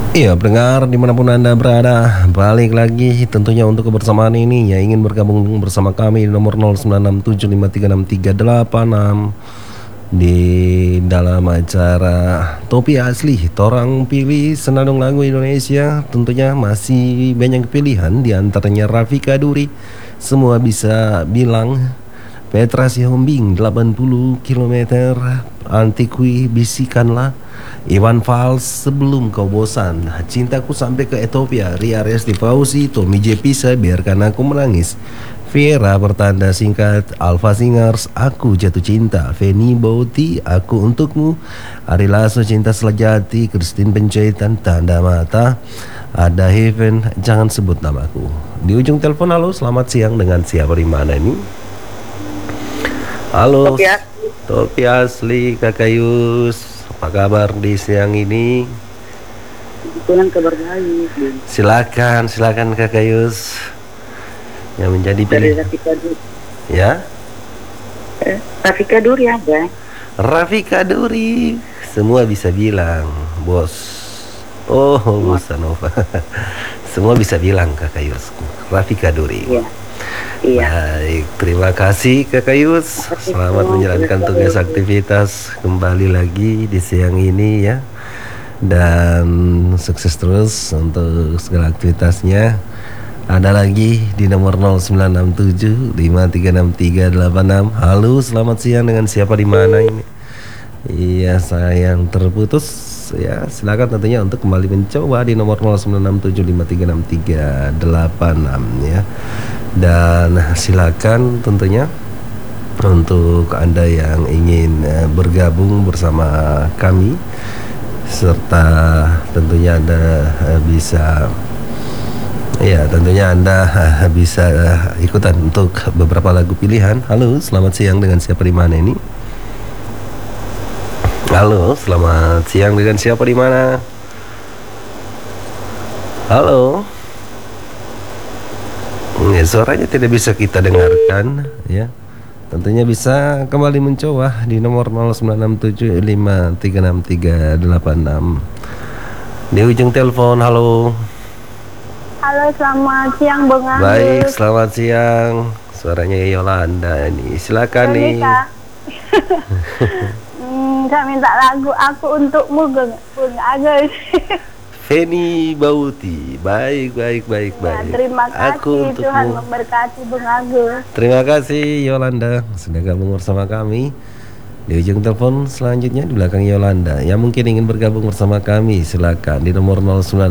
Iya, pendengar dimanapun Anda berada, balik lagi tentunya untuk kebersamaan ini ya, ingin bergabung bersama kami di nomor 0967536386 di dalam acara Topi Asli Torang Pilih Senandung Lagu Indonesia. Tentunya masih banyak pilihan, di antaranya Rafika Duri, Semua Bisa Bilang, Petra Sihombing 80 km, Antikui Bisikanlah, Iwan Fals Sebelum Kau Bosan, Cintaku Sampai ke Ethiopia, Ria Resti Fauzi, Tommy J Pisa, Biarkan Aku Menangis, Viera Bertanda Singkat, Alfa Singers, Aku Jatuh Cinta, Feni Bauti, Aku Untukmu, Ari Lasso Cinta Selajati, Christine Pencaitan, Tanda Mata, ada Heaven, Jangan Sebut Namaku. Di ujung telepon, halo, selamat siang, dengan siapa di mana ini? Halo, Topi Asli, Kakak Yus, apa kabar di siang ini? Kebetulan kabar baik. Silakan Kakak Yus, yang menjadi Dari pilih. Rafika Duri. Ya, Rafika Duri ada. Rafika Duri, Semua Bisa Bilang, bos. Oh, Bossa Nova. Semua Bisa Bilang, Kakak Yus. Rafika Duri. Iya. Iya. Baik, terima kasih Kakak Yus. Selamat menjalankan tugas aktivitas kembali lagi di siang ini ya. Dan sukses terus untuk segala aktivitasnya. Ada lagi di nomor 0967536386. Halo, selamat siang, dengan siapa di mana ini? Iya, sayang terputus ya. Silakan tentunya untuk kembali mencoba di nomor 0967536386 ya. Dan silakan tentunya untuk Anda yang ingin bergabung bersama kami, serta tentunya Anda bisa bisa ikutan untuk beberapa lagu pilihan. Halo, selamat siang, dengan siapa di mana ini? Halo, selamat siang, dengan siapa di mana? Halo. Ya, suaranya tidak bisa kita dengarkan ya. Tentunya bisa kembali mencoba di nomor 0967536386. Di ujung telepon, halo. Halo, selamat siang Bang Agus. Baik, selamat siang. Suaranya Yolanda ini. Silakan nih. Saya minta lagu Aku Untukmu Bang Agus. Feni Bauti. Baik. Ya, terima kasih. Aku Untukmu. Tuhan memberkati Bang Agus. Terima kasih Yolanda sudah gabung bersama kami. Di ujung telepon selanjutnya di belakang Yolanda yang mungkin ingin bergabung bersama kami, silakan di nomor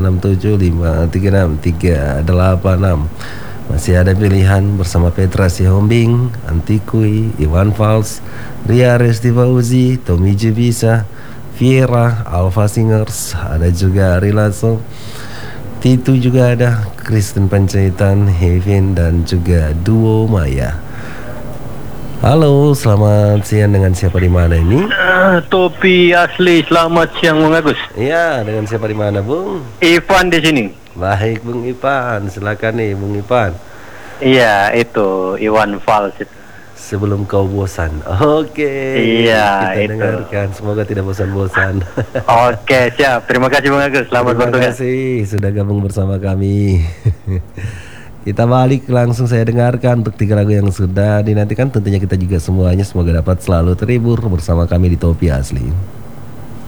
0967536386. Masih ada pilihan bersama Petra Sihombing, Antikui, Iwan Fals, Ria Resti Fauzi, Tommy J Bisa, Viera, Alfa Singers, ada juga Ari Lasso, Titu juga ada, Christine Pencaitan, Heaven, dan juga Duo Maya. Halo, selamat siang, dengan siapa di mana ini? Topi Asli, selamat siang Bung Agus. Iya, dengan siapa di mana, Bung? Ivan di sini. Baik, Bung Ipan, silakan nih, Bung Ipan. Iya, itu Iwan Fals itu. Sebelum Kau Bosan. Oke. Iya, kita itu. dengarkan. Semoga tidak bosan-bosan. Oke, siap. Terima kasih Bung Agus. Selamat Terima bertugas. kasih sudah gabung bersama kami. Kita balik langsung, saya dengarkan untuk 3 lagu yang sudah dinantikan. Tentunya kita juga semuanya semoga dapat selalu terhibur bersama kami di Topi Asli.